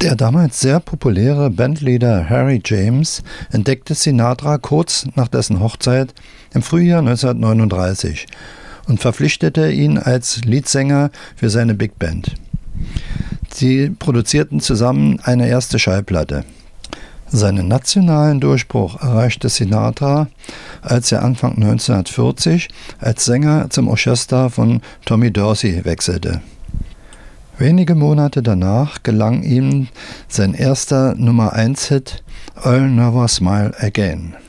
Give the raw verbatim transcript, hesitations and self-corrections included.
Der damals sehr populäre Bandleader Harry James entdeckte Sinatra kurz nach dessen Hochzeit im Frühjahr neunzehnhundertneununddreißig und verpflichtete ihn als Leadsänger für seine Big Band. Sie produzierten zusammen eine erste Schallplatte. Seinen nationalen Durchbruch erreichte Sinatra, als er Anfang neunzehnhundertvierzig als Sänger zum Orchester von Tommy Dorsey wechselte. Wenige Monate danach gelang ihm sein erster Nummer eins Hit I'll Never Smile Again.